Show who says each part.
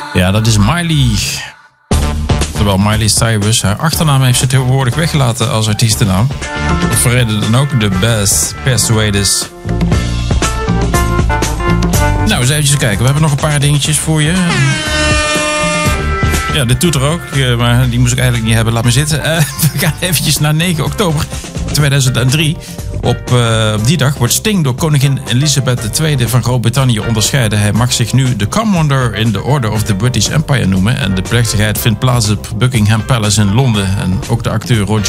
Speaker 1: Ja, dat is Miley. Terwijl Miley Cyrus, haar achternaam heeft ze tegenwoordig weggelaten als artiestennaam. Voor reden dan ook de Bass Persuaders. Nou, eens even kijken. We hebben nog een paar dingetjes voor je. Ja, dit doet er ook, maar die moest ik eigenlijk niet hebben. Laat me zitten. We gaan eventjes naar 9 oktober 2003. Op die dag wordt Sting door koningin Elizabeth II van Groot-Brittannië onderscheiden. Hij mag zich nu de Commander in the Order of the British Empire noemen. En de plechtigheid vindt plaats op Buckingham Palace in Londen. En ook de acteur Roger